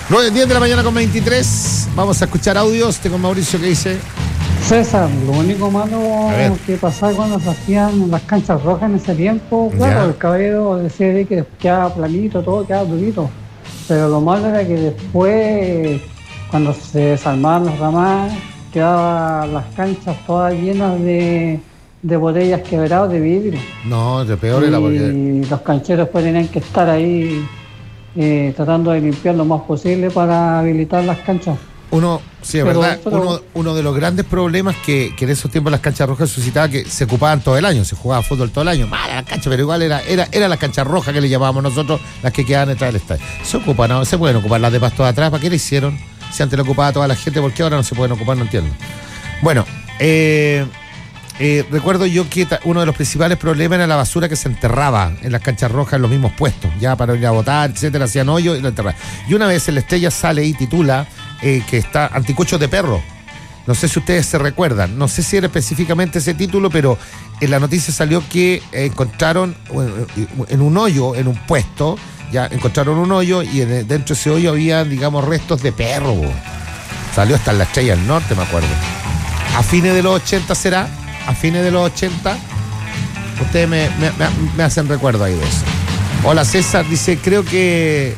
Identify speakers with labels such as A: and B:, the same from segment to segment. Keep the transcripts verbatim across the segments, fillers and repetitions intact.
A: nueve, diez de la mañana con veintitrés. Vamos a escuchar audios. Tengo Mauricio que dice:
B: César, lo único malo que pasaba cuando se hacían las canchas rojas en ese tiempo, claro, ya. El caballero decía que quedaba planito, todo quedaba durito. Pero lo malo era que después, cuando se desarmaban las ramas, quedaban las canchas todas llenas de, de botellas quebradas de vidrio.
A: No, de peor era porque...
B: Y los cancheros pues tenían que estar ahí eh, tratando de limpiar lo más posible para habilitar las canchas.
A: Uno, sí, es pero, verdad, pero... Uno, uno de los grandes problemas que, que en esos tiempos las canchas rojas suscitaba que se ocupaban todo el año, se jugaba fútbol todo el año, mala la cancha, pero igual era, era, era las canchas rojas que le llamábamos nosotros, las que quedaban detrás del estadio. Se ocupan, no, se pueden ocupar las de pasto de atrás, ¿para qué le hicieron? Si antes lo ocupaba toda la gente, ¿por qué ahora no se pueden ocupar? No entiendo. Bueno, eh, eh, recuerdo yo que uno de los principales problemas era la basura que se enterraba en las canchas rojas en los mismos puestos, ya para ir a votar, etcétera, hacían hoyo y lo enterraban. Y una vez el Estrella sale y titula eh, que está anticuchos de perro. No sé si ustedes se recuerdan, no sé si era específicamente ese título, pero en la noticia salió que eh, encontraron en un hoyo, en un puesto, ya encontraron un hoyo y en, dentro de ese hoyo había, digamos, restos de perro. Bo. Salió hasta en la Estrella del Norte, me acuerdo. A fines de los ochenta será, a fines de los ochenta, ustedes me, me, me hacen recuerdo ahí de eso. Hola César, dice, creo que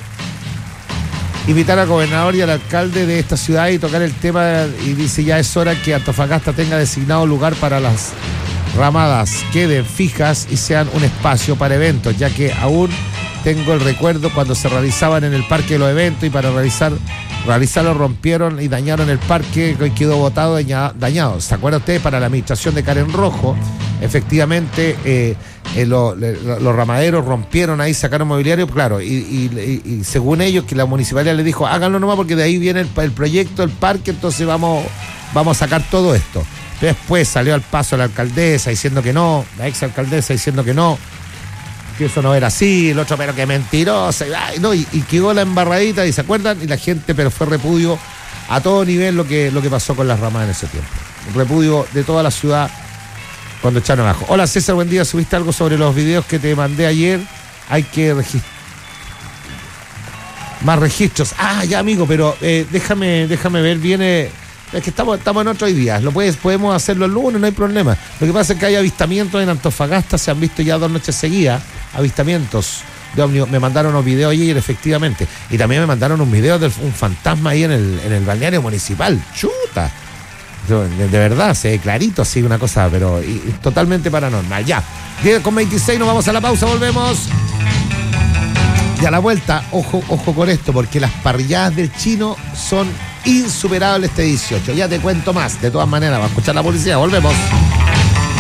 A: invitar al gobernador y al alcalde de esta ciudad y tocar el tema, y dice, ya es hora que Antofagasta tenga designado lugar para las ramadas, queden fijas y sean un espacio para eventos, ya que aún tengo el recuerdo cuando se realizaban en el parque los eventos y para realizar realizarlo rompieron y dañaron el parque, que hoy quedó botado, dañado. ¿Se acuerdan ustedes? Para la administración de Karen Rojo, efectivamente eh, eh, lo, le, lo, los ramaderos rompieron ahí, sacaron mobiliario, claro, y, y, y, y según ellos que la municipalidad les dijo, háganlo nomás porque de ahí viene el, el proyecto, el parque, entonces vamos, vamos a sacar todo esto. Después salió al paso la alcaldesa diciendo que no, la ex alcaldesa diciendo que no, que eso no era así, el otro pero que mentiroso, y, no, y, y quedó la embarradita, y se acuerdan, y la gente, pero fue repudio a todo nivel lo que, lo que pasó con las ramas en ese tiempo. Repudio de toda la ciudad cuando echaron abajo. Hola César, buen día, subiste algo sobre los videos que te mandé ayer, hay que registrar más registros. Ah, ya amigo, pero eh, déjame, déjame ver bien. Eh, Es que estamos, estamos en otros días, lo puedes, podemos hacerlo el lunes, no hay problema. Lo que pasa es que hay avistamientos en Antofagasta, se han visto ya dos noches seguidas, avistamientos de ómnibus. Me mandaron unos videos ayer, efectivamente, y también me mandaron un video de un fantasma ahí en el, en el balneario municipal. ¡Chuta! De, de verdad, se ve clarito así una cosa, pero y, y totalmente paranormal. Ya, diez con veintiséis, nos vamos a la pausa, volvemos. Y a la vuelta, ojo, ojo con esto, porque las parrilladas del Chino son insuperables este dieciocho. Ya te cuento más. De todas maneras, va a escuchar la policía. Volvemos.